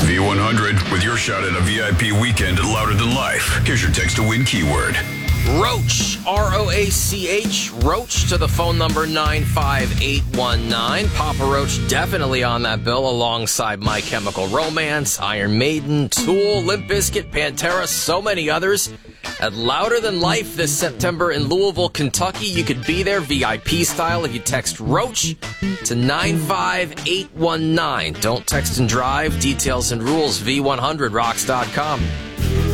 V100 with your shot at a VIP weekend at Louder Than Life. Here's your text to win keyword. Roach, R-O-A-C-H, Roach to the phone number 95819. Papa Roach definitely on that bill alongside My Chemical Romance, Iron Maiden, Tool, Limp Bizkit, Pantera, so many others. At Louder Than Life this September in Louisville, Kentucky. You could be there VIP style if you text Roach to 95819. Don't text and drive. Details and rules, V100rocks.com.